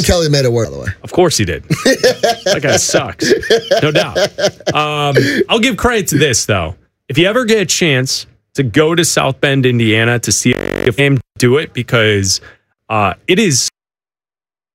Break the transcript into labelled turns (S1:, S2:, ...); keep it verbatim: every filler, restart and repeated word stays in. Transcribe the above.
S1: And Kelly made it work, by the way.
S2: Of course he did. That guy sucks. No doubt. Um, I'll give credit to this, though. If you ever get a chance to go to South Bend, Indiana to see if him do it, because uh, it is